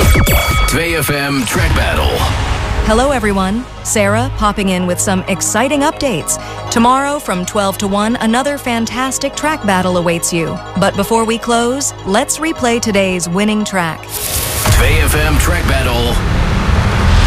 2FM Track Battle. Hello everyone, Sarah popping in with some exciting updates. Tomorrow from 12 to 1, another fantastic track battle awaits you. But before we close, let's replay today's winning track. 2FM Track Battle